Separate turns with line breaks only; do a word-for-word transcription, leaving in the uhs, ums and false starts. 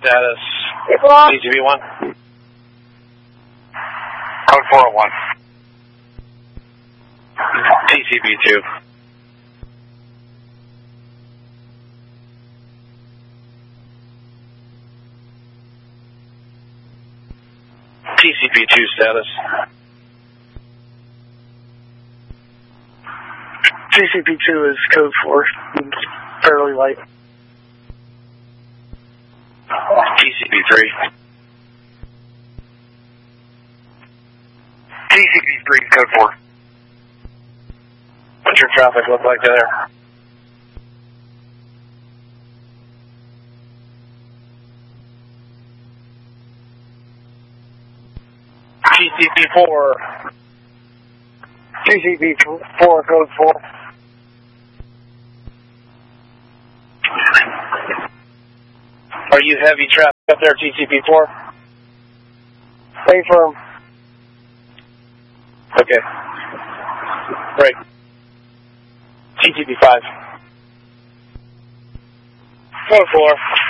Status T C B one.
Code four oh one.
T C B two. T C B two status.
T C B two is code four. It's fairly light.
T C B three.
T C B three, code four.
What's your traffic look like there? T C B four.
T C B four, code four.
Are you heavy traffic up there, T C B four?
Stay firm.
Okay. Great. T C B five.
Code four.